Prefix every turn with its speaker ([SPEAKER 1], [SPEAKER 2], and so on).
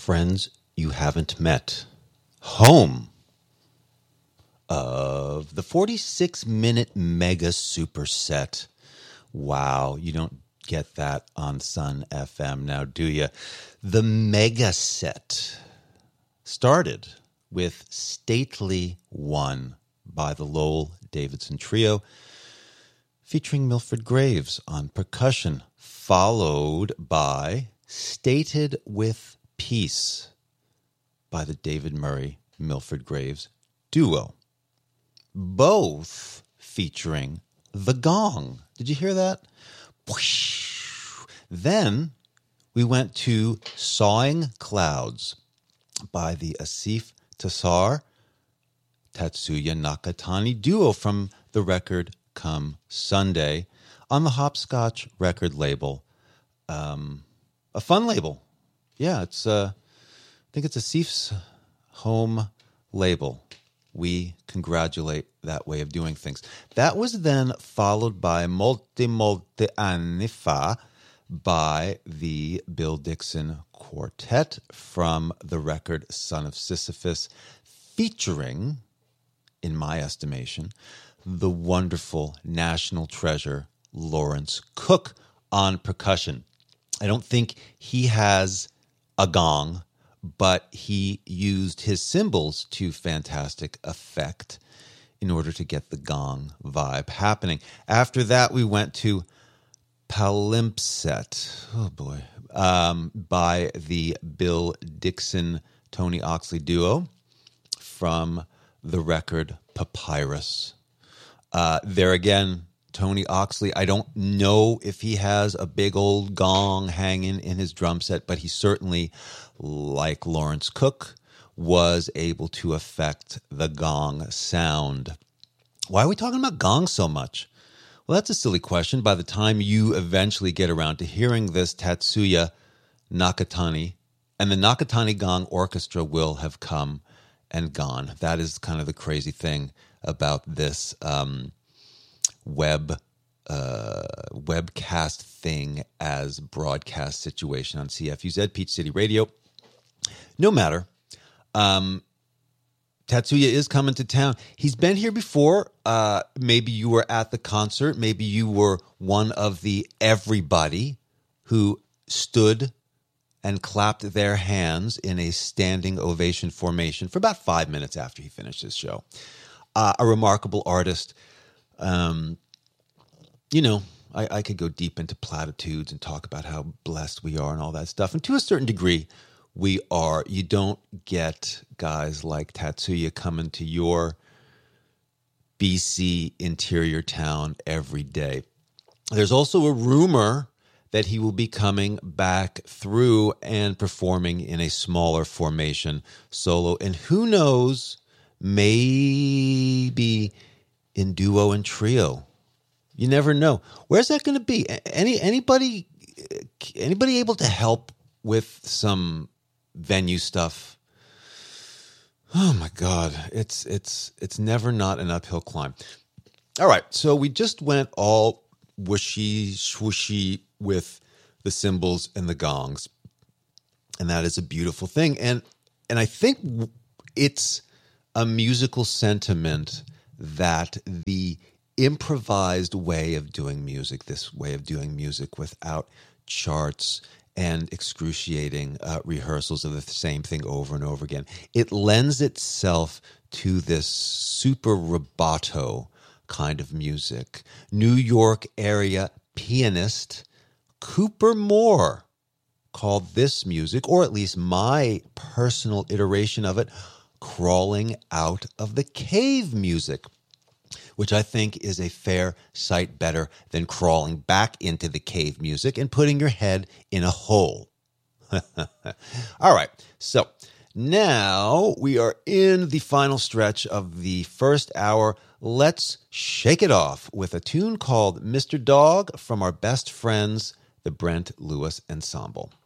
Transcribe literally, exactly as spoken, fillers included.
[SPEAKER 1] friends you haven't met. Home of the forty-six minute mega superset. Wow, you don't get that on Sun F M now, do you? The mega set started with Stately One by the Lowell Davidson Trio, featuring Milford Graves on percussion, followed by Stated with Peace by the David Murray Milford Graves duo, both featuring the gong. Did you hear that? Then we went to Sawing Clouds by the Asif Tassar Tatsuya Nakatani duo from the record Come Sunday on the Hopscotch record label. Um, a fun label. Yeah, it's uh, I think it's Asif's home label. We congratulate that way of doing things. That was then followed by Molte Molte Anni Fa by the Bill Dixon Quartet from the record Son of Sisyphus, featuring, in my estimation, the wonderful national treasure Lawrence Cook on percussion. I don't think he has a gong, but he used his cymbals to fantastic effect in order to get the gong vibe happening. After that, we went to Palimpsest, oh boy, um, by the Bill Dixon Tony Oxley duo from the record Papyrus. Uh, there again, Tony Oxley, I don't know if he has a big old gong hanging in his drum set, but he certainly, like Lawrence Cook, was able to affect the gong sound. Why are we talking about gongs so much? Well, that's a silly question. By the time you eventually get around to hearing this, Tatsuya Nakatani and the Nakatani Gong Orchestra will have come and gone. That is kind of the crazy thing about this um, web uh, webcast thing as broadcast situation on C F U Z, Peach City Radio. No matter. Um, Tatsuya is coming to town. He's been here before. Uh, maybe you were at the concert. Maybe you were one of the everybody who stood and clapped their hands in a standing ovation formation for about five minutes after he finished his show. Uh, a remarkable artist. Um, you know, I, I could go deep into platitudes and talk about how blessed we are and all that stuff. And to a certain degree, we are. You don't get guys like Tatsuya coming to your B C interior town every day. There's also a rumor that he will be coming back through and performing in a smaller formation solo. And who knows, maybe in duo and trio. You never know. Where's that going to be? Any anybody anybody able to help with some venue stuff? Oh my God, it's it's it's never not an uphill climb. All right, so we just went all whooshy swooshy with the cymbals and the gongs, and that is a beautiful thing. And and I think it's a musical sentiment that the improvised way of doing music, this way of doing music without charts and excruciating uh, rehearsals of the same thing over and over again, it lends itself to this super rubato kind of music. New York area pianist Cooper Moore called this music, or at least my personal iteration of it, crawling out of the cave music, which I think is a fair sight better than crawling back into the cave music and putting your head in a hole. All right, so now we are in the final stretch of the first hour. Let's shake it off with a tune called Mister Dog from our best friends, the Brent Lewis Ensemble.